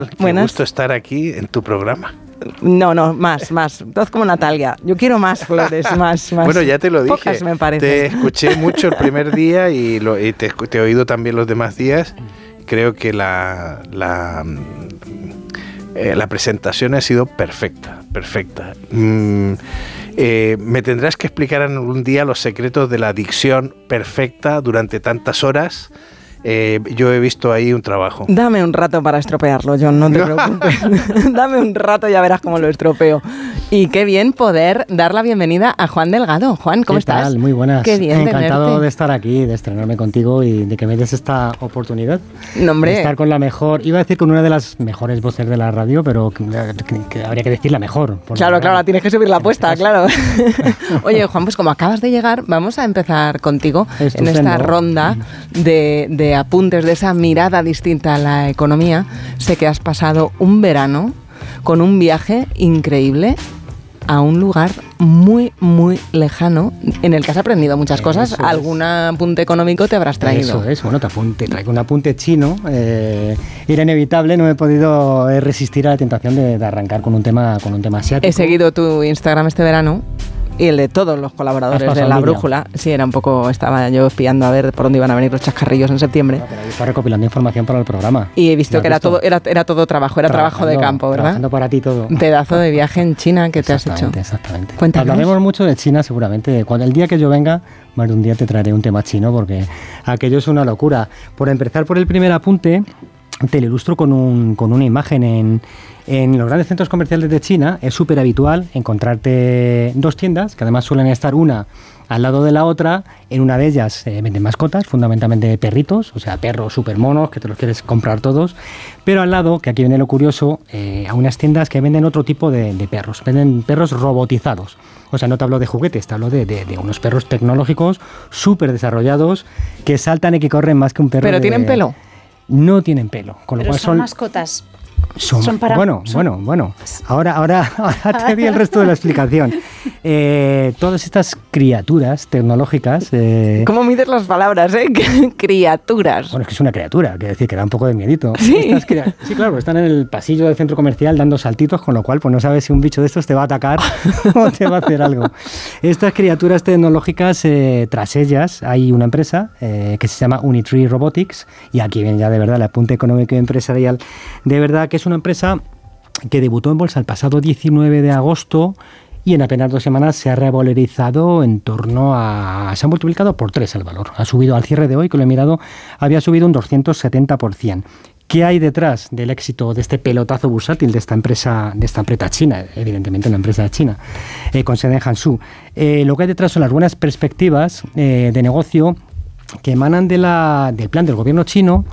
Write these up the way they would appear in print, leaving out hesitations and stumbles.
Qué gusto estar aquí en tu programa. No, más. Todo como Natalia. Yo quiero más flores, más. Bueno, ya te lo dije. Pocas me parece. Te escuché mucho el primer día y te he oído también los demás días. Creo que la presentación ha sido perfecta. Me tendrás que explicar algún día los secretos de la dicción perfecta durante tantas horas. Yo he visto ahí un trabajo. Dame un rato para estropearlo, John, no te preocupes. Dame un rato y ya verás cómo lo estropeo. Y qué bien poder dar la bienvenida a Juan Delgado. Juan, ¿cómo estás? ¿Qué tal? Muy buenas. Qué bien Encantado tenerte. de estar aquí, de estrenarme contigo y de que me des esta oportunidad. No, hombre. De estar con la mejor, iba a decir con una de las mejores voces de la radio, pero que habría que decir la mejor. Claro, la tienes que subir la apuesta, claro. Oye, Juan, pues como acabas de llegar, vamos a empezar contigo en esta ronda de apuntes, de esa mirada distinta a la economía. Sé que has pasado un verano con un viaje increíble a un lugar muy, muy lejano en el que has aprendido muchas cosas. Algún apunte económico te habrás traído. Eso es, bueno, traigo un apunte chino. Era inevitable, no he podido resistir a la tentación de arrancar con un tema asiático. He seguido tu Instagram este verano y el de todos los colaboradores de La Brújula. Sí, estaba yo espiando a ver por dónde iban a venir los chascarrillos en septiembre. Pero ahí está recopilando información para el programa. Y he visto que era todo trabajo, era trabajo de campo, ¿verdad? Trabajando para ti todo. Un pedazo de viaje en China que te has hecho. Exactamente. Cuéntanos. Hablaremos mucho de China seguramente. El día que yo venga, más de un día te traeré un tema chino porque aquello es una locura. Por empezar por el primer apunte, te lo ilustro con una imagen. En los grandes centros comerciales de China es súper habitual encontrarte dos tiendas, que además suelen estar una al lado de la otra. En una de ellas venden mascotas, fundamentalmente perritos, o sea, perros súper monos, que te los quieres comprar todos. Pero al lado, que aquí viene lo curioso, a unas tiendas que venden otro tipo de perros. Venden perros robotizados. O sea, no te hablo de juguetes, te hablo de unos perros tecnológicos súper desarrollados que saltan y que corren más que un perro. ¿Pero tienen pelo? No tienen pelo, con lo Pero cual son mascotas. Son para... Bueno. Ahora te di el resto de la explicación. Todas estas criaturas tecnológicas... ¿Cómo mides las palabras, criaturas? Bueno, es que es una criatura, quiere decir que da un poco de miedito. Sí. Sí, claro, están en el pasillo del centro comercial dando saltitos, con lo cual pues no sabes si un bicho de estos te va a atacar o te va a hacer algo. Estas criaturas tecnológicas, tras ellas hay una empresa que se llama Unitree Robotics, y aquí viene ya de verdad el apunte económico y empresarial, de verdad que es una empresa que debutó en bolsa el pasado 19 de agosto y en apenas 2 semanas se ha revalorizado en torno a... se ha multiplicado por 3 el valor. Ha subido al cierre de hoy, que lo he mirado, había subido un 270%. ¿Qué hay detrás del éxito de este pelotazo bursátil de esta empresa china? Evidentemente una empresa china, con sede en Hangzhou. Lo que hay detrás son las buenas perspectivas de negocio que emanan del plan del gobierno chino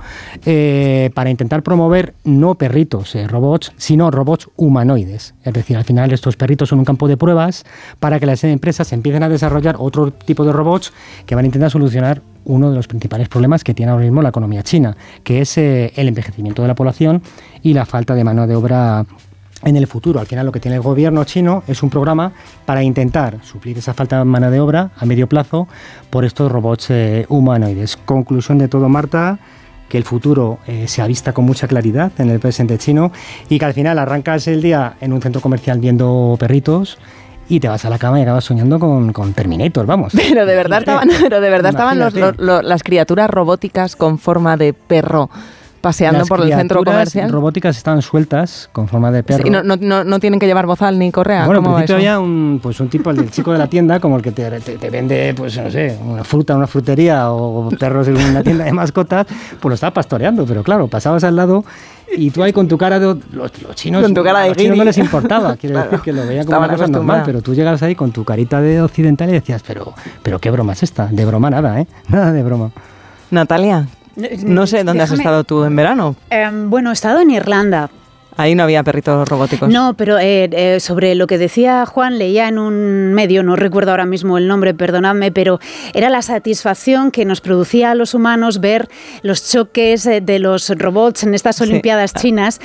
para intentar promover no perritos, robots, sino robots humanoides. Es decir, al final estos perritos son un campo de pruebas para que las empresas empiecen a desarrollar otro tipo de robots que van a intentar solucionar uno de los principales problemas que tiene ahora mismo la economía china, que es el envejecimiento de la población y la falta de mano de obra en el futuro. Al final lo que tiene el gobierno chino es un programa para intentar suplir esa falta de mano de obra a medio plazo por estos robots humanoides. Conclusión de todo, Marta, que el futuro se avista con mucha claridad en el presente chino y que al final arrancas el día en un centro comercial viendo perritos y te vas a la cama y acabas soñando con Terminator, vamos. Pero de verdad estaban las criaturas robóticas con forma de perro paseando por el centro comercial. Las robóticas estaban sueltas con forma de perro. Sí, no tienen que llevar bozal ni correa. Bueno, ¿cómo en principio va eso? había un tipo, el chico de la tienda, como el que te vende, pues no sé, una fruta, una frutería o perros en una tienda de mascotas, pues lo estaba pastoreando. Pero claro, pasabas al lado y tú ahí con tu cara de... Los chinos, con tu cara de a los chinos no les importaba, quiero claro, decir que lo veían como una cosa normal, pero tú llegabas ahí con tu carita de occidental y decías, pero qué broma es esta, de broma nada, nada de broma. Natalia, no sé dónde has estado tú en verano. Bueno, he estado en Irlanda. Ahí no había perritos robóticos. No, pero sobre lo que decía Juan, leía en un medio, no recuerdo ahora mismo el nombre, perdonadme, pero era la satisfacción que nos producía a los humanos ver los choques de los robots en estas Olimpiadas chinas,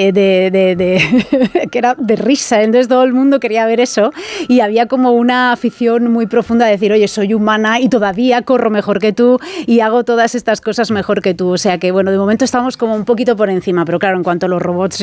que era de risa. Entonces todo el mundo quería ver eso y había como una afición muy profunda de decir, oye, soy humana y todavía corro mejor que tú y hago todas estas cosas mejor que tú. O sea que, bueno, de momento estamos como un poquito por encima, pero claro, en cuanto a los robots